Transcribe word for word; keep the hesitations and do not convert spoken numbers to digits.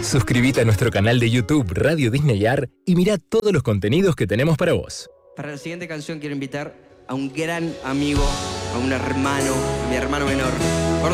Suscríbete a nuestro canal de YouTube Radio Disneyar y mira todos los contenidos que tenemos para vos. Para la siguiente canción quiero invitar a un gran amigo, a un hermano, a mi hermano menor.